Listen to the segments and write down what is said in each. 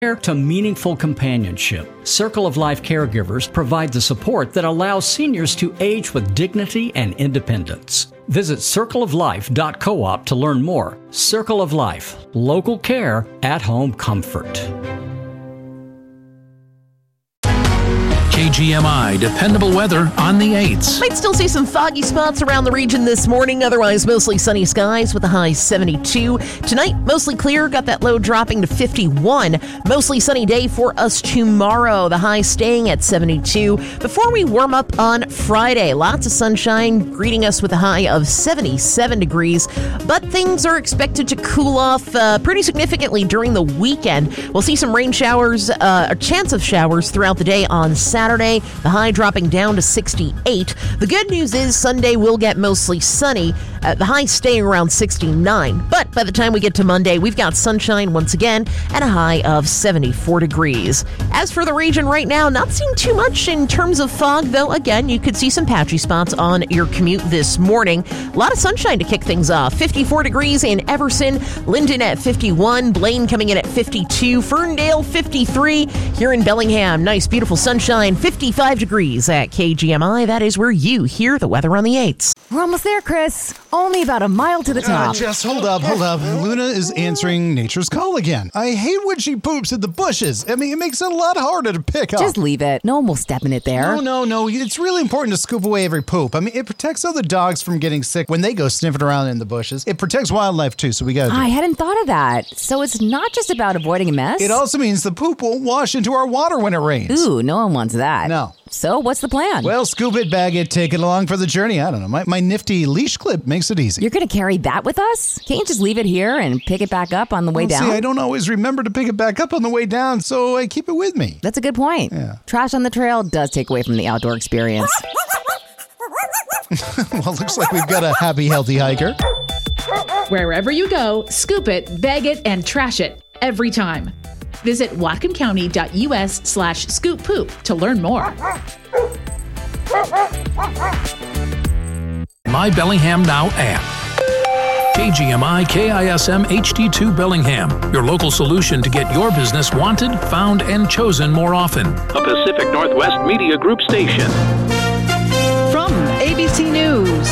to meaningful companionship, Circle of Life caregivers provide the support that allows seniors to age with dignity and independence. Visit circleoflife.coop to learn more. Circle of Life, local care, at-home comfort. KGMI, dependable weather on the 8s. Might still see some foggy spots around the region this morning. Otherwise, mostly sunny skies with a high 72. Tonight, mostly clear. Got that low dropping to 51. Mostly sunny day for us tomorrow. The high staying at 72. Before we warm up on Friday, lots of sunshine greeting us with a high of 77 degrees. But things are expected to cool off pretty significantly during the weekend. We'll see some rain showers, a chance of showers throughout the day on Saturday. The high dropping down to 68. The good news is Sunday will get mostly sunny. The high staying around 69. But by the time we get to Monday, we've got sunshine once again and a high of 74 degrees. As for the region right now, not seeing too much in terms of fog, though again, you could see some patchy spots on your commute this morning. A lot of sunshine to kick things off. 54 degrees in Everson, Linden at 51, Blaine coming in at 52, Ferndale 53, here in Bellingham. Nice, beautiful sunshine. 55 degrees at KGMI. That is where you hear the weather on the 8s. We're almost there, Chris. Only about a mile to the top. Just hold up. Luna is answering nature's call again. I hate when she poops in the bushes. I mean, it makes it a lot harder to pick up. Just leave it. No one will step in it there. No. It's really important to scoop away every poop. I mean, it protects other dogs from getting sick when they go sniffing around in the bushes. It protects wildlife, too, so we gotta do I it. hadn't thought of that. So it's not just about avoiding a mess? It also means the poop won't wash into our water when it rains. Ooh, no one wants that. No. So what's the plan? Well, scoop it, bag it, take it along for the journey. I don't know. My nifty leash clip makes it easy. You're going to carry that with us? Can't you just leave it here and pick it back up on the way down? See, I don't always remember to pick it back up on the way down, so I keep it with me. That's a good point. Yeah. Trash on the trail does take away from the outdoor experience. Well, looks like we've got a happy, healthy hiker. Wherever you go, scoop it, bag it, and trash it every time. Visit whatcomcounty.us/scooppoop to learn more. My Bellingham Now app. KGMI KISM HD2 Bellingham, your local solution to get your business wanted, found, and chosen more often. A Pacific Northwest Media Group station. From ABC News,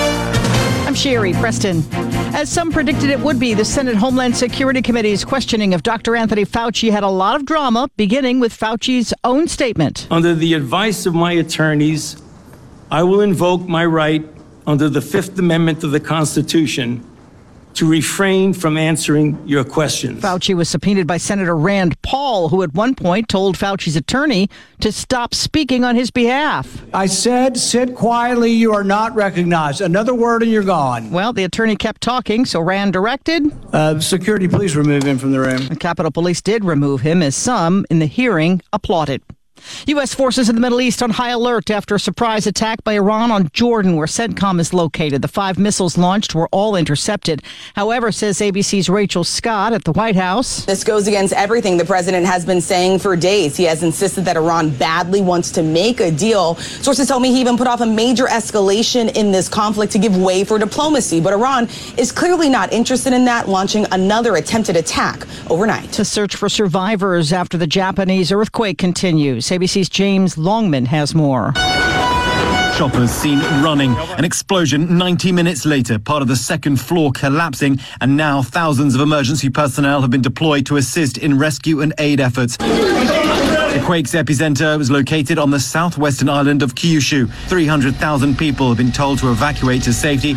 I'm Sherry Preston. As some predicted it would be, the Senate Homeland Security Committee's questioning of Dr. Anthony Fauci had a lot of drama, beginning with Fauci's own statement. Under the advice of my attorneys, I will invoke my right under the Fifth Amendment of the Constitution to refrain from answering your questions. Fauci was subpoenaed by Senator Rand Paul, who at one point told Fauci's attorney to stop speaking on his behalf. I said, sit quietly, you are not recognized. Another word and you're gone. Well, the attorney kept talking, so Rand directed. Security, please remove him from the room. The Capitol Police did remove him, as some in the hearing applauded. U.S. forces in the Middle East on high alert after a surprise attack by Iran on Jordan, where CENTCOM is located. The 5 missiles launched were all intercepted. However, says ABC's Rachel Scott at the White House, this goes against everything the president has been saying for days. He has insisted that Iran badly wants to make a deal. Sources tell me he even put off a major escalation in this conflict to give way for diplomacy. But Iran is clearly not interested in that, launching another attempted attack overnight. The search for survivors after the Japanese earthquake continues. ABC's James Longman has more. Shoppers seen running. An explosion 90 minutes later, part of the second floor collapsing, and now thousands of emergency personnel have been deployed to assist in rescue and aid efforts. The quake's epicenter was located on the southwestern island of Kyushu. 300,000 people have been told to evacuate to safety.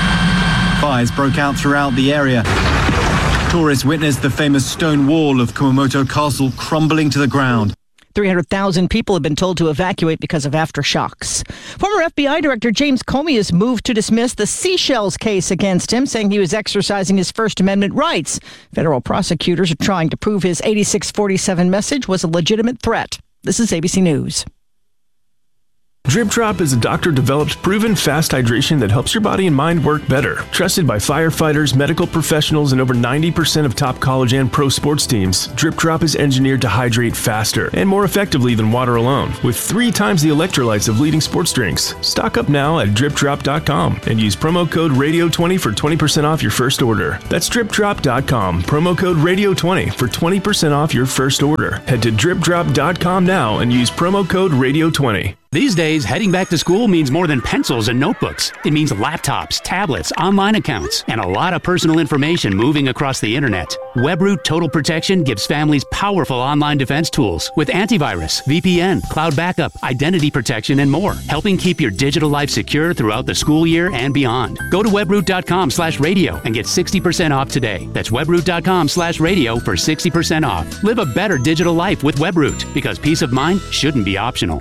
Fires broke out throughout the area. Tourists witnessed the famous stone wall of Kumamoto Castle crumbling to the ground. 300,000 people have been told to evacuate because of aftershocks. Former FBI Director James Comey has moved to dismiss the Seychelles case against him, saying he was exercising his First Amendment rights. Federal prosecutors are trying to prove his 8647 message was a legitimate threat. This is ABC News. Drip Drop is a doctor-developed, proven fast hydration that helps your body and mind work better. Trusted by firefighters, medical professionals, and over 90% of top college and pro sports teams, Drip Drop is engineered to hydrate faster and more effectively than water alone, with 3 times the electrolytes of leading sports drinks. Stock up now at dripdrop.com and use promo code RADIO20 for 20% off your first order. That's dripdrop.com, promo code RADIO20 for 20% off your first order. Head to dripdrop.com now and use promo code RADIO20. These days, heading back to school means more than pencils and notebooks. It means laptops, tablets, online accounts, and a lot of personal information moving across the internet. WebRoot Total Protection gives families powerful online defense tools with antivirus, VPN, cloud backup, identity protection, and more, helping keep your digital life secure throughout the school year and beyond. Go to webroot.com/radio and get 60% off today. That's webroot.com/radio for 60% off. Live a better digital life with WebRoot, because peace of mind shouldn't be optional.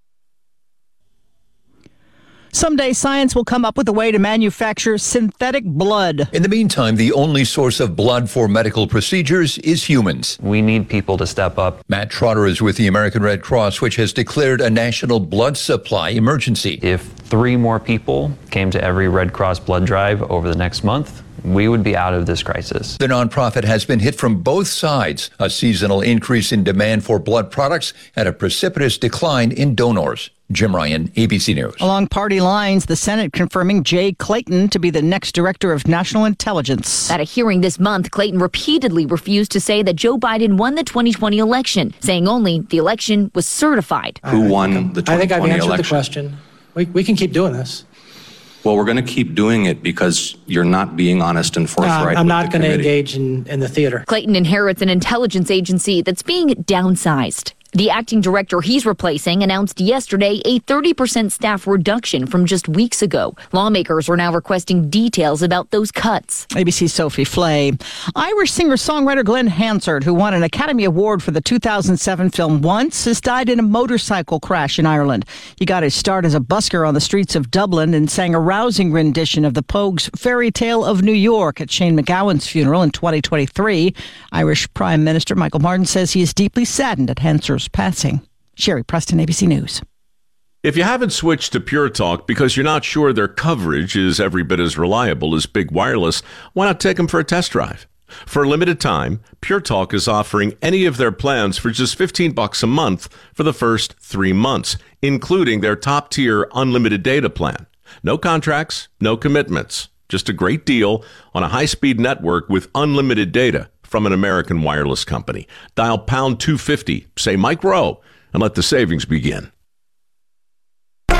Someday, science will come up with a way to manufacture synthetic blood. In the meantime, the only source of blood for medical procedures is humans. We need people to step up. Matt Trotter is with the American Red Cross, which has declared a national blood supply emergency. If 3 more people came to every Red Cross blood drive over the next month, we would be out of this crisis. The nonprofit has been hit from both sides, a seasonal increase in demand for blood products and a precipitous decline in donors. Jim Ryan, ABC News. Along party lines, the Senate confirming Jay Clayton to be the next director of national intelligence. At a hearing this month, Clayton repeatedly refused to say that Joe Biden won the 2020 election, saying only the election was certified. Who won the 2020 election? I think I've answered the question. We can keep doing this. Well, we're going to keep doing it because you're not being honest and forthright. I'm not going to engage in the theater. Clayton inherits an intelligence agency that's being downsized. The acting director he's replacing announced yesterday a 30% staff reduction from just weeks ago. Lawmakers are now requesting details about those cuts. ABC's Sophie Flay. Irish singer-songwriter Glenn Hansard, who won an Academy Award for the 2007 film Once, has died in a motorcycle crash in Ireland. He got his start as a busker on the streets of Dublin and sang a rousing rendition of the Pogues' Fairy Tale of New York at Shane MacGowan's funeral in 2023. Irish Prime Minister Michael Martin says he is deeply saddened at Hansard's passing. Sherry Preston, ABC News. If you haven't switched to Pure Talk because you're not sure their coverage is every bit as reliable as Big Wireless, why not take them for a test drive? For a limited time, Pure Talk is offering any of their plans for just $15 a month for the first 3 months, including their top-tier unlimited data plan. No contracts, no commitments. Just a great deal on a high-speed network with unlimited data from an American wireless company. Dial pound 250, say Mike Rowe, and let the savings begin. 3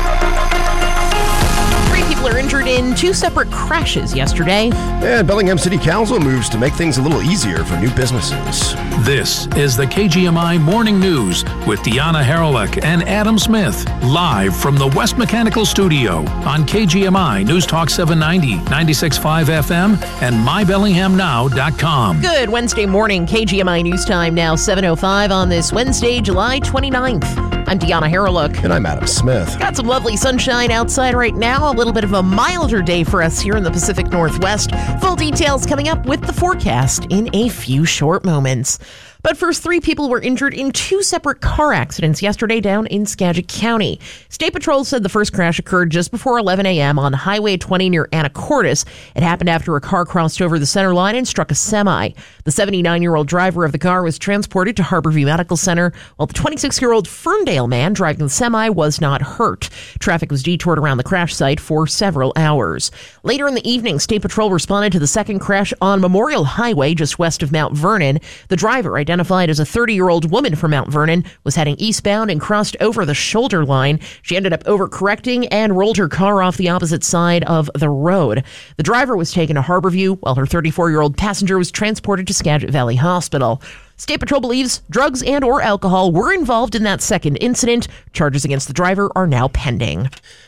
people are injured in 2 separate crashes yesterday. And Bellingham City Council moves to make things a little easier for new businesses. This is the KGMI Morning News with Deanna Haralick and Adam Smith, live from the West Mechanical Studio on KGMI News Talk 790, 96.5 FM, and mybellinghamnow.com. Good Wednesday morning, KGMI News Time now 7:05 on this Wednesday, July 29th. I'm Deanna Haralick. And I'm Adam Smith. Got some lovely sunshine outside right now. A little bit of a milder day for us here in the Pacific Northwest. Full details coming up with the forecast in a few short moments. But first, 3 people were injured in 2 separate car accidents yesterday down in Skagit County. State Patrol said the first crash occurred just before 11 a.m. on Highway 20 near Anacortes. It happened after a car crossed over the center line and struck a semi. The 79-year-old driver of the car was transported to Harborview Medical Center, while the 26-year-old Ferndale man driving the semi was not hurt. Traffic was detoured around the crash site for several hours. Later in the evening, State Patrol responded to the second crash on Memorial Highway just west of Mount Vernon. The driver, identified as a 30-year-old woman from Mount Vernon, was heading eastbound and crossed over the shoulder line. She ended up overcorrecting and rolled her car off the opposite side of the road. The driver was taken to Harborview, while her 34-year-old passenger was transported to Skagit Valley Hospital. State Patrol believes drugs and or alcohol were involved in that second incident. Charges against the driver are now pending.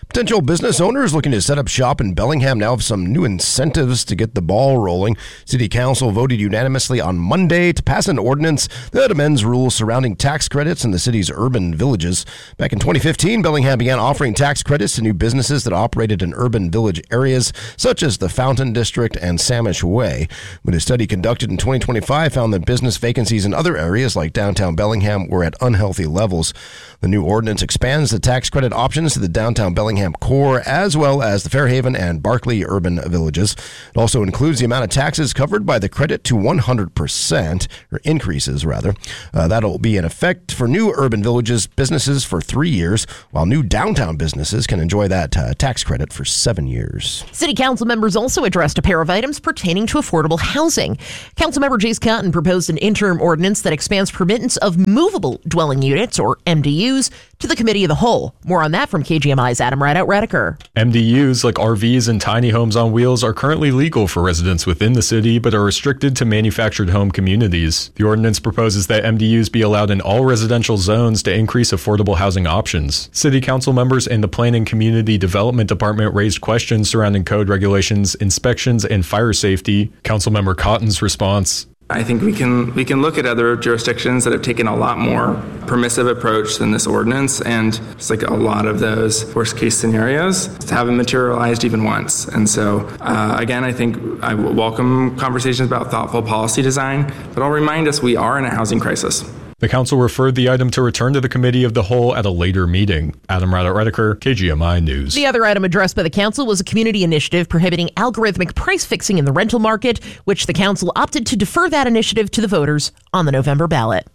Potential business owners looking to set up shop in Bellingham now have some new incentives to get the ball rolling. City Council voted unanimously on Monday to pass an ordinance that amends rules surrounding tax credits in the city's urban villages. Back in 2015, Bellingham began offering tax credits to new businesses that operated in urban village areas, such as the Fountain District and Samish Way. But a study conducted in 2025 found that business vacancies in other areas like downtown Bellingham were at unhealthy levels. The new ordinance expands the tax credit options to the downtown Bellingham core, as well as the Fairhaven and Barclay urban villages. It also includes the amount of taxes covered by the credit to 100%, or increases rather. That'll be in effect for new urban villages businesses for 3 years, while new downtown businesses can enjoy that tax credit for 7 years. City Council members also addressed a pair of items pertaining to affordable housing. Councilmember Jace Cotton proposed an interim ordinance that expands permittance of movable dwelling units, or MDUs, to the Committee of the Whole. More on that from KGMI's Adam Rideout-Redeker. MDUs, like RVs and tiny homes on wheels, are currently legal for residents within the city, but are restricted to manufactured home communities. The ordinance proposes that MDUs be allowed in all residential zones to increase affordable housing options. City Council members in the Planning Community Development Department raised questions surrounding code regulations, inspections, and fire safety. Councilmember Cotton's response: I think we can look at other jurisdictions that have taken a lot more permissive approach than this ordinance, and it's like a lot of those worst case scenarios haven't materialized even once. And so again, I think I welcome conversations about thoughtful policy design, but I'll remind us we are in a housing crisis. The council referred the item to return to the Committee of the Whole at a later meeting. Adam Rideout-Redeker, KGMI News. The other item addressed by the council was a community initiative prohibiting algorithmic price fixing in the rental market, which the council opted to defer that initiative to the voters on the November ballot.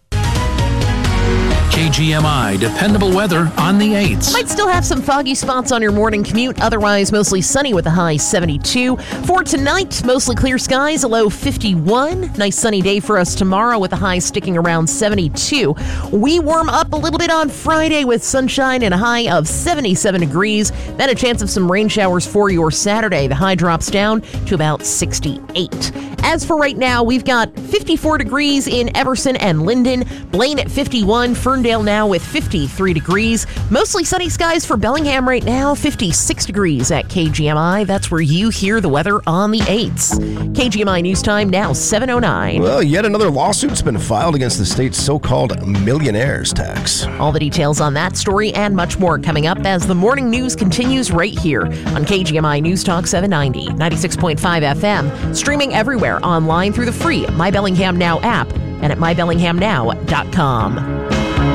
KGMI dependable weather on the 8s. Might still have some foggy spots on your morning commute, otherwise mostly sunny with a high 72. For tonight, mostly clear skies, a low 51. Nice sunny day for us tomorrow with a high sticking around 72. We warm up a little bit on Friday with sunshine and a high of 77 degrees. Then a chance of some rain showers for your Saturday. The high drops down to about 68. As for right now, we've got 54 degrees in Everson and Linden, Blaine at 51, Ferndale now with 53 degrees. Mostly sunny skies for Bellingham right now, 56 degrees at KGMI. That's where you hear the weather on the 8s. KGMI News Time now 7:09. Well, yet another lawsuit's been filed against the state's so-called millionaires tax. All the details on that story and much more coming up as the morning news continues right here on KGMI News Talk 790, 96.5 FM, streaming everywhere online through the free My Bellingham Now app and at mybellinghamnow.com.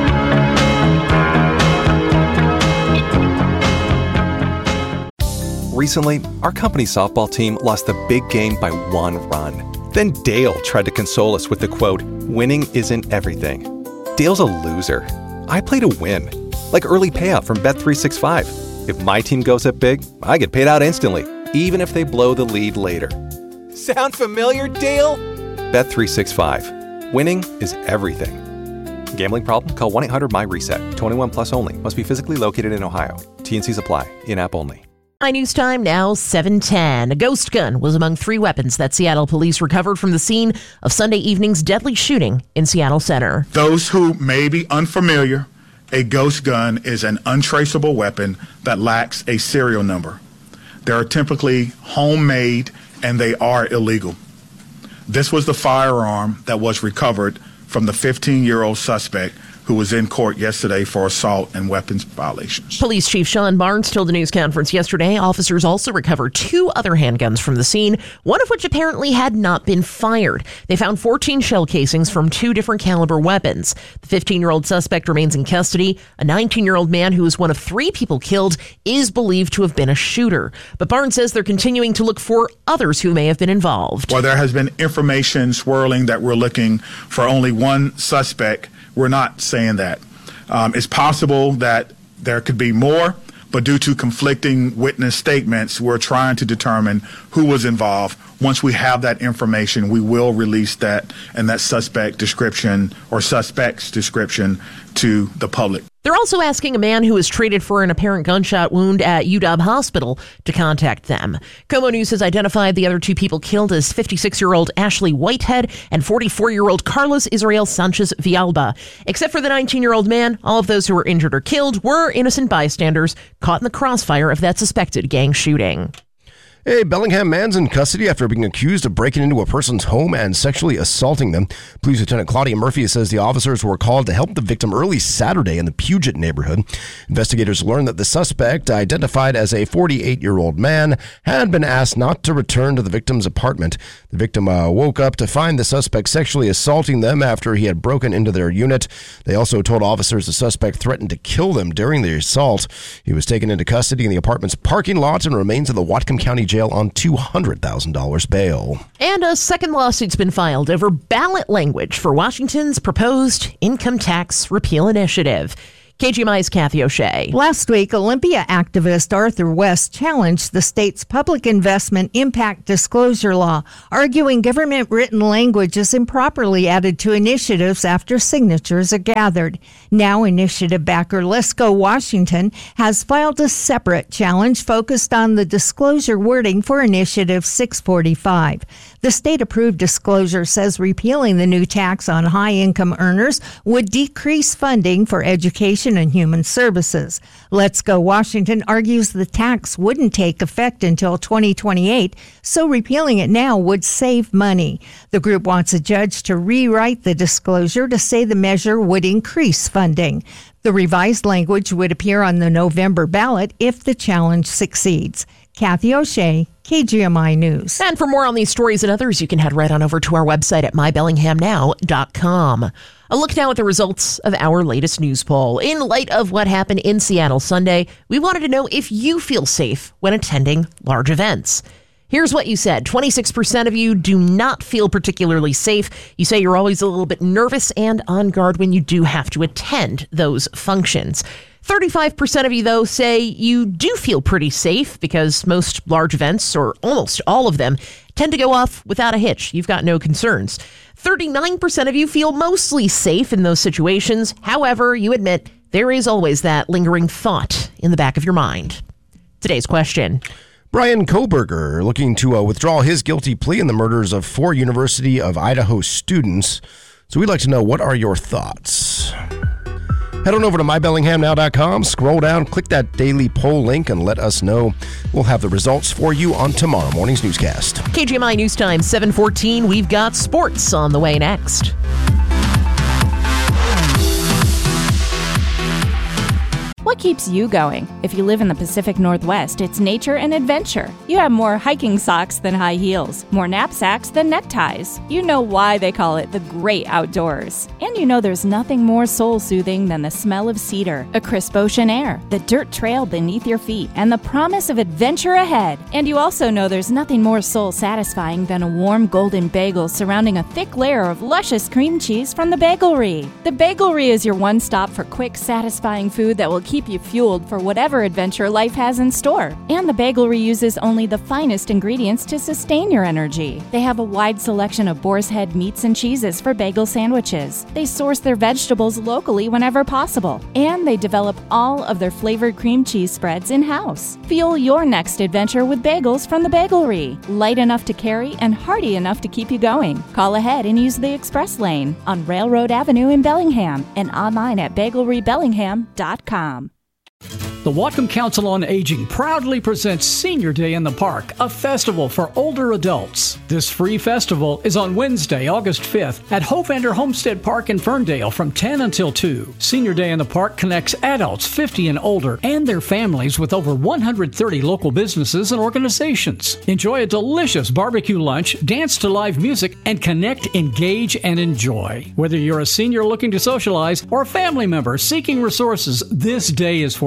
Recently, our company softball team lost the big game by 1 run. Then Dale tried to console us with the quote, "Winning isn't everything." Dale's a loser. I play to win, like early payout from Bet365. If my team goes up big, I get paid out instantly, even if they blow the lead later. Sound familiar, Dale? Bet365. Winning is everything. Gambling problem? Call 1-800-MY-RESET. 21 plus only. Must be physically located in Ohio. T&Cs apply. In-app only. News Time now 7:10. A ghost gun was among 3 weapons that Seattle police recovered from the scene of Sunday evening's deadly shooting in Seattle Center. Those who may be unfamiliar, a ghost gun is an untraceable weapon that lacks a serial number. They are typically homemade and they are illegal. This was the firearm that was recovered from the 15-year-old suspect who was in court yesterday for assault and weapons violations. Police Chief Sean Barnes told a news conference yesterday officers also recovered 2 other handguns from the scene, one of which apparently had not been fired. They found 14 shell casings from 2 different caliber weapons. The 15-year-old suspect remains in custody. A 19-year-old man who was one of 3 people killed is believed to have been a shooter. But Barnes says they're continuing to look for others who may have been involved. While there has been information swirling that we're looking for only one suspect, we're not saying that. It's possible that there could be more, but due to conflicting witness statements, we're trying to determine who was involved. Once we have that information, we will release that and that suspect description or suspect's description to the public. They're also asking a man who was treated for an apparent gunshot wound at UW Hospital to contact them. KOMO News has identified the other two people killed as 56-year-old Ashley Whitehead and 44-year-old Carlos Israel Sanchez Villalba. Except for the 19-year-old man, all of those who were injured or killed were innocent bystanders caught in the crossfire of that suspected gang shooting. A Bellingham man's in custody after being accused of breaking into a person's home and sexually assaulting them. Police Lieutenant Claudia Murphy says the officers were called to help the victim early Saturday in the Puget neighborhood. Investigators learned that the suspect, identified as a 48-year-old man, had been asked not to return to the victim's apartment. The victim woke up to find the suspect sexually assaulting them after he had broken into their unit. They also told officers the suspect threatened to kill them during the assault. He was taken into custody in the apartment's parking lot and remains in the Whatcom County Jail on $200,000 bail. And a second lawsuit's been filed over ballot language for Washington's proposed income tax repeal initiative. KGMI's Kathy O'Shea. Last week, Olympia activist Arthur West challenged the state's public investment impact disclosure law, arguing government written language is improperly added to initiatives after signatures are gathered. Now, initiative backer Let's Go Washington has filed a separate challenge focused on the disclosure wording for Initiative 645. The state-approved disclosure says repealing the new tax on high-income earners would decrease funding for education and human services. Let's Go Washington argues the tax wouldn't take effect until 2028, so repealing it now would save money. The group wants a judge to rewrite the disclosure to say the measure would increase funding. The revised language would appear on the November ballot if the challenge succeeds. Kathy O'Shea, KGMI News. And for more on these stories and others, you can head right on over to our website at mybellinghamnow.com. A look now at the results of our latest news poll. In light of what happened in Seattle Sunday, we wanted to know if you feel safe when attending large events. Here's what you said. 26% of you do not feel particularly safe. You say you're always a little bit nervous and on guard when you do have to attend those functions. 35% of you, though, say you do feel pretty safe because most large events, or almost all of them, tend to go off without a hitch. You've got no concerns. 39% of you feel mostly safe in those situations. However, you admit there is always that lingering thought in the back of your mind. Today's question. Brian Koberger looking to withdraw his guilty plea in the murders of 4 University of Idaho students. So we'd like to know, what are your thoughts? Head on over to mybellinghamnow.com, scroll down, click that daily poll link, and let us know. We'll have the results for you on tomorrow morning's newscast. KGMI News Time, 7:14. We've got sports on the way next. What keeps you going? If you live in the Pacific Northwest, it's nature and adventure. You have more hiking socks than high heels, more knapsacks than neckties. You know why they call it the great outdoors. And you know there's nothing more soul-soothing than the smell of cedar, a crisp ocean air, the dirt trail beneath your feet, and the promise of adventure ahead. And you also know there's nothing more soul-satisfying than a warm golden bagel surrounding a thick layer of luscious cream cheese from the Bagelry. The Bagelry is your one stop for quick, satisfying food that will keep you fueled for whatever adventure life has in store. And the Bagelry uses only the finest ingredients to sustain your energy. They have a wide selection of boar's head meats and cheeses for bagel sandwiches. They source their vegetables locally whenever possible. And they develop all of their flavored cream cheese spreads in-house. Fuel your next adventure with bagels from the Bagelry. Light enough to carry and hearty enough to keep you going. Call ahead and use the express lane on Railroad Avenue in Bellingham and online at bagelrybellingham.com. The Whatcom Council on Aging proudly presents Senior Day in the Park, a festival for older adults. This free festival is on Wednesday, August 5th at Hovander Homestead Park in Ferndale from 10 until 2. Senior Day in the Park connects adults 50 and older and their families with over 130 local businesses and organizations. Enjoy a delicious barbecue lunch, dance to live music, and connect, engage, and enjoy. Whether you're a senior looking to socialize or a family member seeking resources, this day is for you.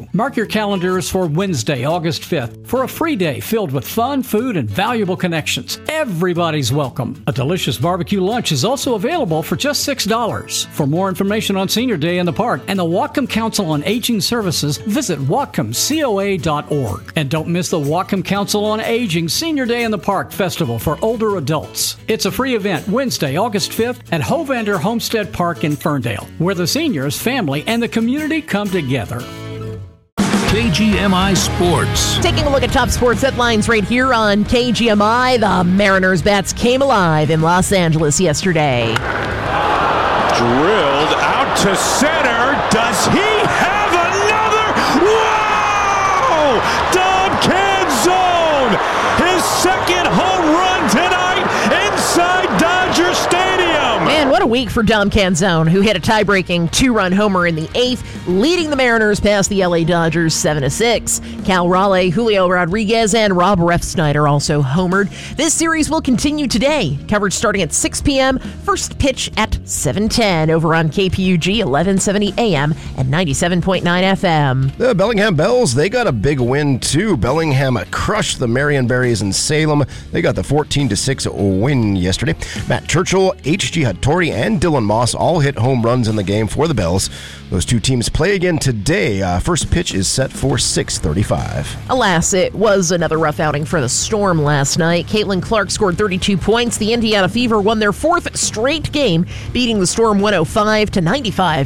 Brewing. Mark your calendars for Wednesday, August 5th for a free day filled with fun, food, and valuable connections. Everybody's welcome. A delicious barbecue lunch is also available for just $6. For more information on Senior Day in the Park and the Whatcom Council on Aging Services, visit whatcomcoa.org. And don't miss the Whatcom Council on Aging Senior Day in the Park Festival for older adults. It's a free event Wednesday, August 5th at Hovander Homestead Park in Ferndale, where the seniors, family, and the community come together. KGMI Sports. Taking a look at top sports headlines right here on KGMI. The Mariners bats came alive in Los Angeles yesterday. Drilled out to center. Does he have another? Wow! Dom Canzone, his second home run tonight inside Dodger Stadium. Man, what a week for Dom Canzone, who hit a tie-breaking 2-run homer in the 8th, leading the Mariners past the LA Dodgers 7-6. Cal Raleigh, Julio Rodriguez, and Rob Refsnyder also homered. This series will continue today. Coverage starting at 6 p.m., first pitch at 7:10 over on KPUG 1170 AM and 97.9 FM. The Bellingham Bells, they got a big win too. Bellingham crushed the Marion Berries in Salem. They got the 14-6 win yesterday. Matt Churchill, H.G. Hattori, and Dylan Moss all hit home runs in the game for the Bells. Those two teams play again today. First pitch is set for 6:35. Alas, it was another rough outing for the Storm last night. Caitlin Clark scored 32 points. The Indiana Fever won their 4th straight game, beating the Storm 105-95